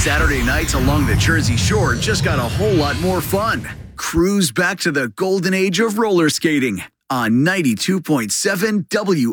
Saturday nights along the Jersey Shore just got a whole lot more fun. Cruise back to the golden age of roller skating on 92.7 WORD.